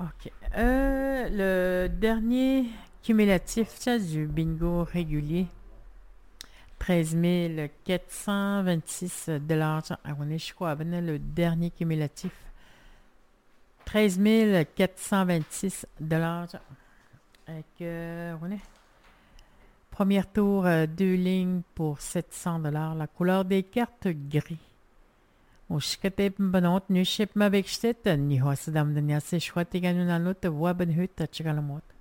OK. Le dernier cumulatif ça, du bingo régulier, 13 426 $. On est, je crois, le dernier cumulatif. 13 426 $. Avec, on est. Premier tour, deux lignes pour 700 $. La couleur des cartes, gris. وشكتب بنوت نيشيب ما بيكشتت نيهو سدام دنيا سيشواتي غانو نالوت وابن هوت تشغلموت